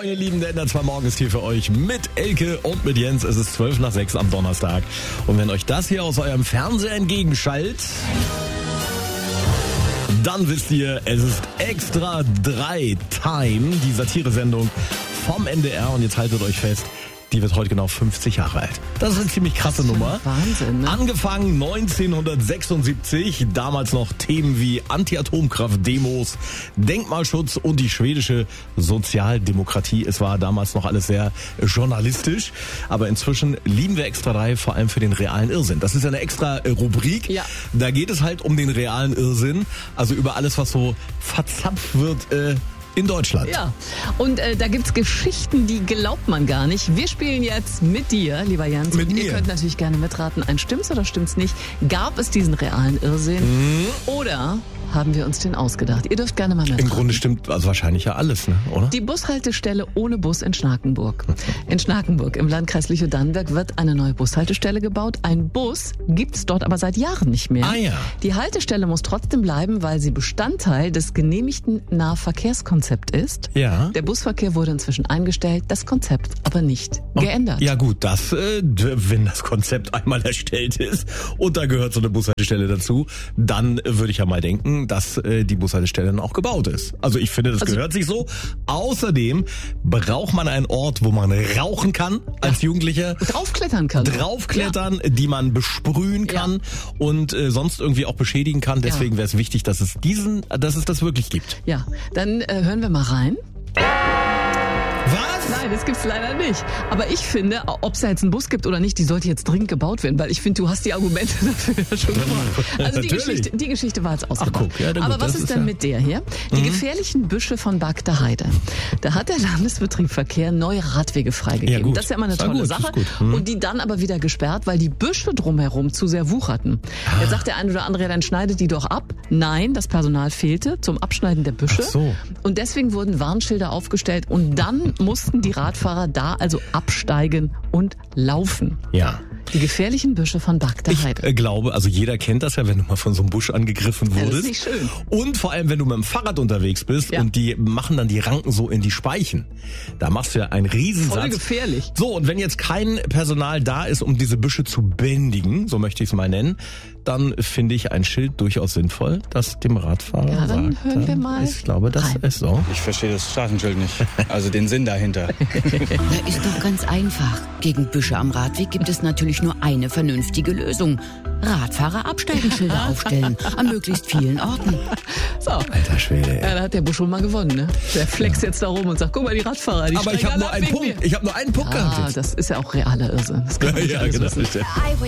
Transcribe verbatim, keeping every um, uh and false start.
ihr Lieben, der N R zwei Morgen ist hier für euch mit Elke und mit Jens. Es ist zwölf nach sechs am Donnerstag. Und wenn euch das hier aus eurem Fernseher entgegenschallt, dann wisst ihr, es ist Extra drei Time, die Satiresendung vom N D R. Und jetzt haltet euch fest, die wird heute genau fünfzig Jahre alt. Das ist eine ziemlich krasse Nummer. Wahnsinn, ne? Angefangen neunzehnhundertsechsundsiebzig, damals noch Themen wie Anti-Atomkraft-Demos, Denkmalschutz und die schwedische Sozialdemokratie. Es war damals noch alles sehr journalistisch, aber inzwischen lieben wir Extra drei vor allem für den realen Irrsinn. Das ist eine extra Rubrik. Ja. Da geht es halt um den realen Irrsinn, also über alles, was so verzapft wird, äh, in Deutschland. Ja, und äh, da gibt's Geschichten, die glaubt man gar nicht. Wir spielen jetzt mit dir, lieber Jens. Mit und mir. Ihr könnt natürlich gerne mitraten, ein stimmt's oder stimmt's nicht? Gab es diesen realen Irrsinn Mhm. oder haben wir uns den ausgedacht? Ihr dürft gerne mal mitraten. Im Grunde stimmt also wahrscheinlich ja alles, ne? Oder? Die Bushaltestelle ohne Bus in Schnakenburg. In Schnakenburg im Landkreis Lüchow-Dannenberg wird eine neue Bushaltestelle gebaut. Ein Bus gibt's dort aber seit Jahren nicht mehr. Ah ja. Die Haltestelle muss trotzdem bleiben, weil sie Bestandteil des genehmigten Nahverkehrskonzepts ist. Ja. Der Busverkehr wurde inzwischen eingestellt, das Konzept aber nicht geändert. Ja gut, das, äh, d- wenn das Konzept einmal erstellt ist und da gehört so eine Bushaltestelle dazu, dann äh, würde ich ja mal denken, dass äh, die Bushaltestelle dann auch gebaut ist. Also ich finde, das Also- gehört sich so. Außerdem braucht man einen Ort, wo man rauchen kann als Jugendlicher. Draufklettern kann. Draufklettern, die man besprühen kann und äh, sonst irgendwie auch beschädigen kann. Deswegen wäre es wichtig, dass es diesen, dass es das wirklich gibt. Ja, dann äh, hören wir mal rein. Was? Nein, das gibt's leider nicht. Aber ich finde, ob es da jetzt einen Bus gibt oder nicht, die sollte jetzt dringend gebaut werden, weil ich finde, du hast die Argumente dafür ja schon gemacht. Also die Natürlich. Geschichte, die Geschichte war jetzt ausgedacht. guck, ja, na gut, Aber was das ist ist denn ja- mit der hier? Die gefährlichen Büsche von Bagder Heide. Da hat der Landesbetrieb Verkehr neue Radwege freigegeben. Ja, gut. Das ist ja immer eine Ist ja tolle gut, ist Sache. gut. Mhm. Und die dann aber wieder gesperrt, weil die Büsche drumherum zu sehr wucherten. Ah. Jetzt sagt der eine oder andere, ja, dann schneidet die doch ab. Nein, das Personal fehlte zum Abschneiden der Büsche. Ach so. Und deswegen wurden Warnschilder aufgestellt und dann mussten die Radfahrer da also absteigen und laufen. Ja. Die gefährlichen Büsche von Bagder Ich Heide. äh, glaube, also jeder kennt das ja, wenn du mal von so einem Busch angegriffen Ja, wurdest. das ist nicht schön. Und vor allem, wenn du mit dem Fahrrad unterwegs bist Ja. und die machen dann die Ranken so in die Speichen. Da machst du ja einen Riesensatz. Voll gefährlich. So, und wenn jetzt kein Personal da ist, um diese Büsche zu bändigen, so möchte ich es mal nennen, dann finde ich ein Schild durchaus sinnvoll, das dem Radfahrer Ja, dann sagt, hören wir äh, mal ich glaube, das rein. ist so. Ich verstehe das Straßenschild nicht. Also den Sinn dahinter. Na, ist doch ganz einfach. Gegen Büsche am Radweg gibt es natürlich nur eine vernünftige Lösung. Radfahrer Absteigenschilder aufstellen. An möglichst vielen Orten. So. Alter Schwede. Ja, da hat der Busch schon mal gewonnen, ne? Der flext jetzt da rum und sagt, guck mal, die Radfahrer, die Aber ich steigen habe nur alle ab einen wegen Punkt. mir. Ich habe nur einen Punkt gehabt Ah, jetzt. das ist ja auch realer Irrsinn. Das kann man nicht Ja, alles genau. wissen. Stimmt. I